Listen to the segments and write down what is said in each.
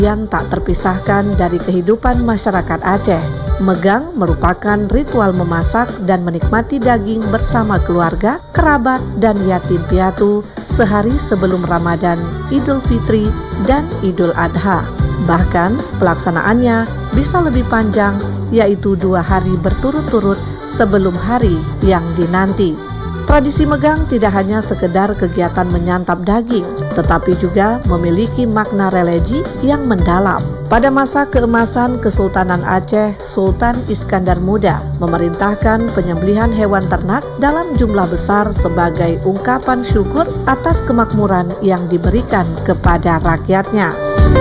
yang tak terpisahkan dari kehidupan masyarakat Aceh. Megang merupakan ritual memasak dan menikmati daging bersama keluarga, kerabat, dan yatim piatu sehari sebelum Ramadan, Idul Fitri, dan Idul Adha. Bahkan pelaksanaannya bisa lebih panjang, yaitu 2 hari berturut-turut sebelum hari yang dinanti. Tradisi megang tidak hanya sekedar kegiatan menyantap daging, tetapi juga memiliki makna religi yang mendalam. Pada masa keemasan Kesultanan Aceh, Sultan Iskandar Muda memerintahkan penyembelihan hewan ternak dalam jumlah besar sebagai ungkapan syukur atas kemakmuran yang diberikan kepada rakyatnya.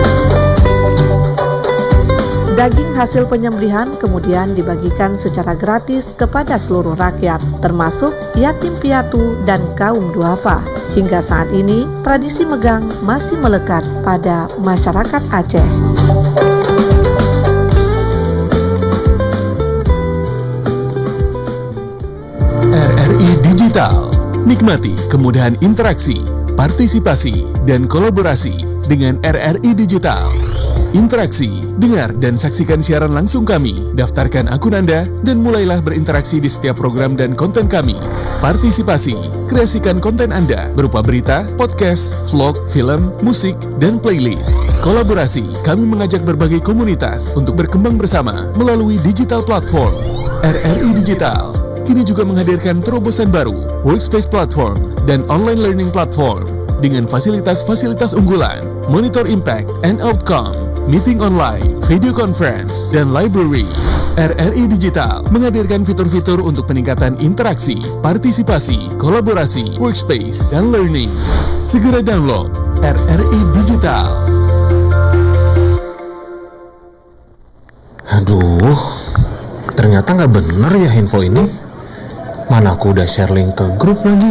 Daging hasil penyembelihan kemudian dibagikan secara gratis kepada seluruh rakyat, termasuk yatim piatu dan kaum duafa. Hingga saat ini, tradisi megang masih melekat pada masyarakat Aceh. RRI Digital. Nikmati kemudahan interaksi, partisipasi, dan kolaborasi dengan RRI Digital. Interaksi, dengar dan saksikan siaran langsung kami, daftarkan akun Anda, dan mulailah berinteraksi di setiap program dan konten kami. Partisipasi, kreasikan konten Anda berupa berita, podcast, vlog, film, musik, dan playlist. Kolaborasi, kami mengajak berbagai komunitas untuk berkembang bersama melalui digital platform. RRI Digital kini juga menghadirkan terobosan baru, workspace platform, dan online learning platform dengan fasilitas-fasilitas unggulan, monitor impact and outcome, meeting online, video conference, dan library. RRI Digital menghadirkan fitur-fitur untuk peningkatan interaksi, partisipasi, kolaborasi, workspace, dan learning. Segera download RRI Digital. Aduh, ternyata nggak bener ya info ini. Mana aku udah share link ke grup lagi.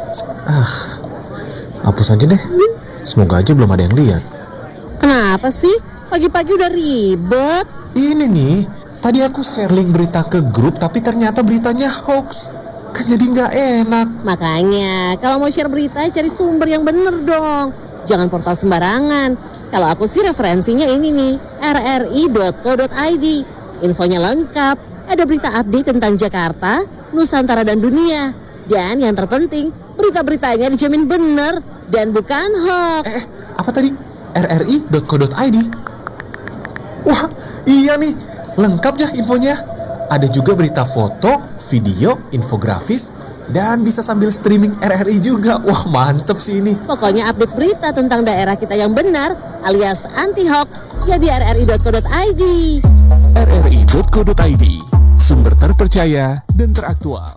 Hapus aja deh. Semoga aja belum ada yang lihat. Kenapa sih? Pagi-pagi udah ribet. Ini nih, tadi aku share link berita ke grup, tapi ternyata beritanya hoax. Kan jadi nggak enak. Makanya, kalau mau share berita, cari sumber yang bener dong. Jangan portal sembarangan. Kalau aku sih referensinya ini nih, rri.co.id. Infonya lengkap, ada berita update tentang Jakarta, Nusantara, dan dunia. Dan yang terpenting, berita-beritanya dijamin bener dan bukan hoax. Apa tadi? rri.co.id. Wah, iya nih, lengkap ya infonya. Ada juga berita foto, video, infografis, dan bisa sambil streaming RRI juga. Wah, mantep sih ini. Pokoknya update berita tentang daerah kita yang benar, alias anti-hoax, ya di rri.co.id. rri.co.id, sumber terpercaya dan teraktual.